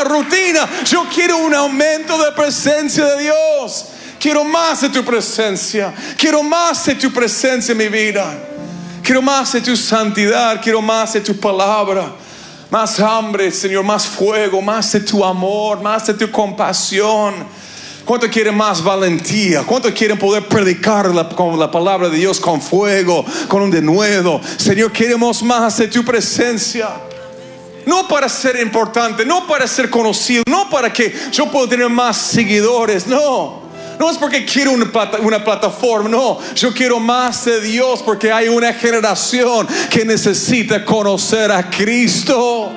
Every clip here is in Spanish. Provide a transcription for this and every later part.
rutina. Yo quiero un aumento de presencia de Dios. Quiero más de tu presencia. Quiero más de tu presencia en mi vida. Quiero más de tu santidad. Quiero más de tu palabra. Más hambre, Señor, más fuego, más de tu amor, más de tu compasión. ¿Cuánto quieren más valentía? ¿Cuánto quieren poder predicar con la palabra de Dios con fuego, con un denuedo? Señor, queremos más de tu presencia. No para ser importante, no para ser conocido, no para que yo pueda tener más seguidores, no. No es porque quiero una plataforma, no. Yo quiero más de Dios porque hay una generación que necesita conocer a Cristo.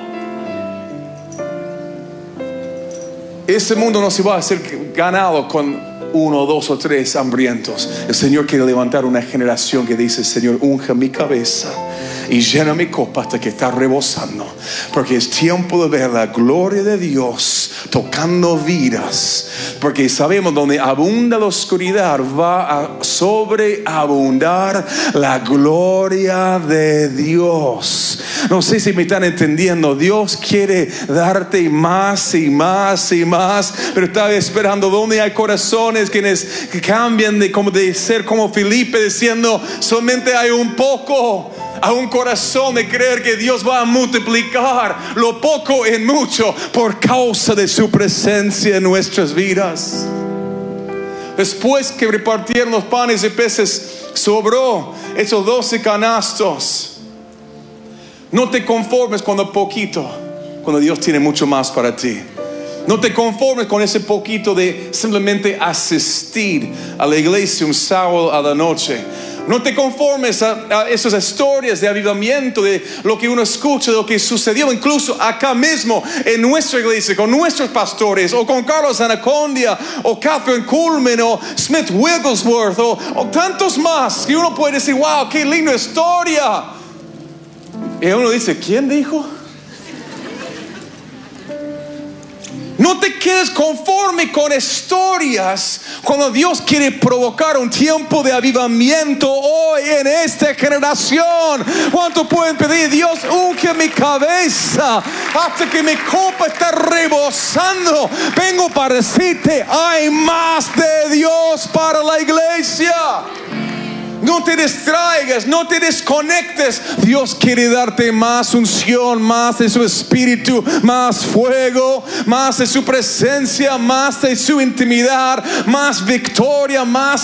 Ese mundo no se va a ser ganado con 1, 2 o 3 hambrientos. El Señor quiere levantar una generación que dice: Señor, unge mi cabeza y llena mi copa hasta que está rebosando, porque es tiempo de ver la gloria de Dios tocando vidas. Porque sabemos, donde abunda la oscuridad, va a sobreabundar la gloria de Dios. No sé si me están entendiendo. Dios quiere darte más y más y más, pero estaba esperando donde hay corazones quienes cambian de ser como Felipe, diciendo: solamente hay un poco. A un corazón de creer que Dios va a multiplicar lo poco en mucho por causa de su presencia en nuestras vidas. Después que repartieron los panes y peces, sobró esos 12 canastos. No te conformes con lo poquito, cuando Dios tiene mucho más para ti. No te conformes con ese poquito de simplemente asistir a la iglesia un sábado a la noche. No te conformes a esas historias de avivamiento, de lo que uno escucha, de lo que sucedió incluso acá mismo en nuestra iglesia, con nuestros pastores, o con Carlos Anacondia, o Catherine Kuhlman, o Smith Wigglesworth, o tantos más, que uno puede decir: wow, qué linda historia. Y uno dice: ¿quién dijo? No te quedes conforme con historias cuando Dios quiere provocar un tiempo de avivamiento hoy en esta generación. ¿Cuánto pueden pedir? Dios, unge mi cabeza hasta que mi copa está rebosando. Vengo para decirte: hay más de Dios para la iglesia. No te distraigas, no te desconectes. Dios quiere darte más unción, más de su espíritu, más fuego, más de su presencia, más de su intimidad, más victoria, más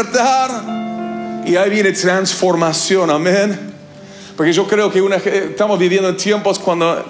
libertad. Y ahí viene transformación, amén. Porque yo creo que estamos viviendo en tiempos cuando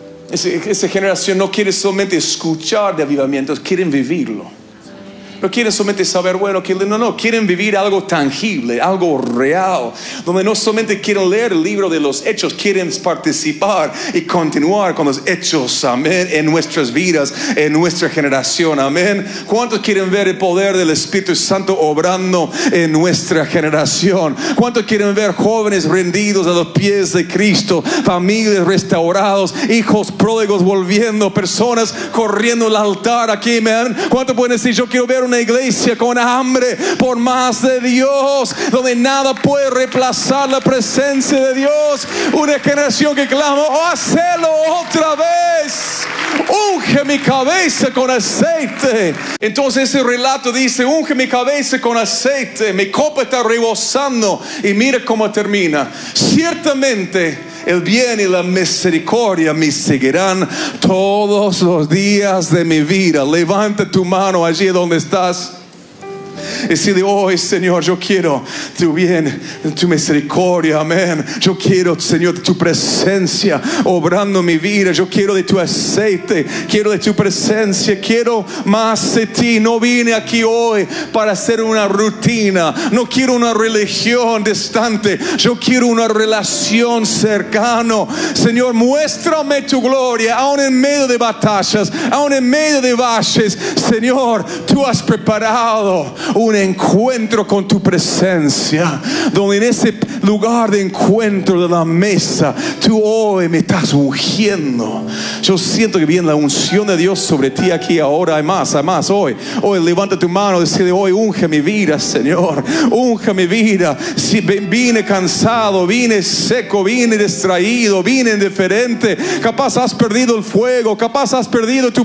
esa generación no quiere solamente escuchar de avivamientos, quieren vivirlo. No quieren solamente saber, no, quieren vivir algo tangible, algo real, donde no solamente quieren leer el libro de los hechos, quieren participar y continuar con los hechos, amén, en nuestras vidas, en nuestra generación, amén. ¿Cuántos quieren ver el poder del Espíritu Santo obrando en nuestra generación? ¿Cuántos quieren ver jóvenes rendidos a los pies de Cristo, familias restaurados, hijos pródigos volviendo, personas corriendo al altar aquí, amén? ¿Cuántos pueden decir: yo quiero ver una iglesia con hambre por más de Dios, donde nada puede reemplazar la presencia de Dios? Una generación que clama: oh, hazlo otra vez, unge mi cabeza con aceite. Entonces ese relato dice: unge mi cabeza con aceite, mi copa está rebosando. Y mira cómo termina: ciertamente el bien y la misericordia me seguirán todos los días de mi vida. Levanta tu mano allí donde estás. Decirle: hoy, Señor, yo quiero tu bien, tu misericordia, amén. Yo quiero, Señor, tu presencia obrando en mi vida. Yo quiero de tu aceite, quiero de tu presencia, quiero más de ti. No vine aquí hoy para hacer una rutina, no quiero una religión distante, yo quiero una relación cercana. Señor, muéstrame tu gloria, aún en medio de batallas, aún en medio de valles. Señor, tú has preparado un encuentro con tu presencia, donde en ese lugar de encuentro de la mesa, tú hoy me estás ungiendo. Yo siento que viene la unción de Dios sobre ti aquí ahora. Además, hoy levanta tu mano y decide: hoy unge mi vida, Señor, unge mi vida. Si vine cansado, vine seco, vine distraído, vine indiferente, capaz has perdido el fuego, capaz has perdido tu